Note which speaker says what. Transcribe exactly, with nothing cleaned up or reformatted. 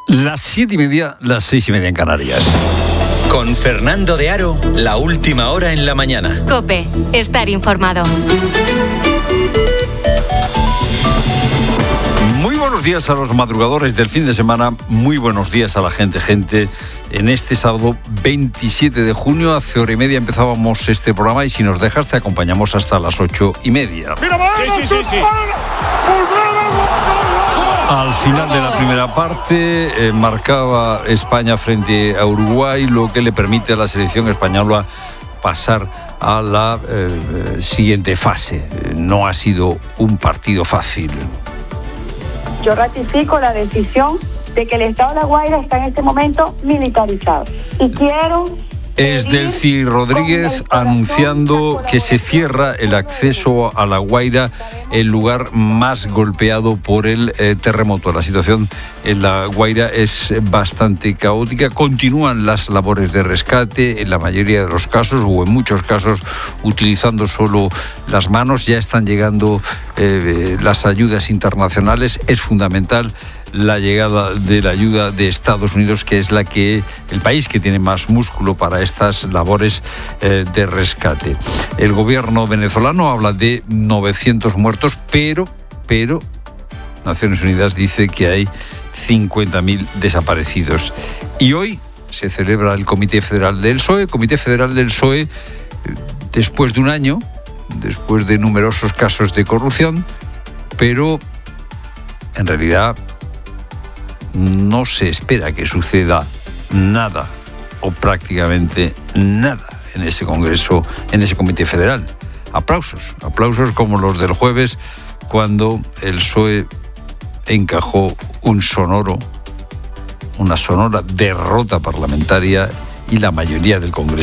Speaker 1: Las siete y media, las seis y media en Canarias.
Speaker 2: Con Fernando de Aro, la última hora en la mañana.
Speaker 3: COPE, estar informado.
Speaker 1: Muy buenos días a los madrugadores del fin de semana, muy buenos días a la gente, gente. En este sábado veintisiete de junio, hace hora y media empezábamos este programa y si nos dejas te acompañamos hasta las ocho y media.
Speaker 4: Sí, sí, sí, sí.
Speaker 1: Al final de la primera parte eh, marcaba España frente a Uruguay, lo que le permite a la selección española pasar a la eh, siguiente fase. No ha sido un partido fácil.
Speaker 5: Yo ratifico la decisión de que el Estado de La Guaira está en este momento militarizado. Y quiero...
Speaker 1: Es Delcy Rodríguez anunciando que se cierra el acceso a La Guaira, el lugar más golpeado por el eh, terremoto. La situación en La Guaira es bastante caótica. Continúan las labores de rescate, en la mayoría de los casos, o en muchos casos, utilizando solo las manos. Ya están llegando eh, las ayudas internacionales. Es fundamental la llegada de la ayuda de Estados Unidos, que es la que el país que tiene más músculo para estas labores eh, de rescate. El gobierno venezolano habla de novecientos muertos, pero, pero Naciones Unidas dice que hay cincuenta mil desaparecidos. Y hoy se celebra el Comité Federal del P S O E, Comité Federal del P S O E, después de un año, después de numerosos casos de corrupción, pero en realidad no se espera que suceda nada o prácticamente nada en ese Congreso, en ese Comité Federal. Aplausos, aplausos como los del jueves, cuando el P S O E encajó un sonoro, una sonora derrota parlamentaria y la mayoría del Congreso